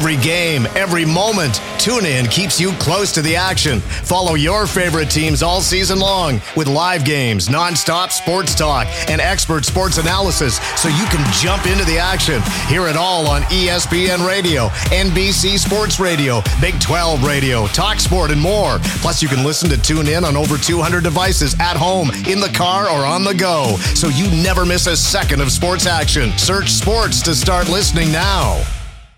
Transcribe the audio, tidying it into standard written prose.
Every game, every moment, TuneIn keeps you close to the action. Follow your favorite teams all season long with live games, nonstop sports talk, and expert sports analysis so you can jump into the action. Hear it all on ESPN Radio, NBC Sports Radio, Big 12 Radio, Talk Sport, and more. Plus, you can listen to TuneIn on over 200 devices at home, in the car, or on the go, so you never miss a second of sports action. Search sports to start listening now.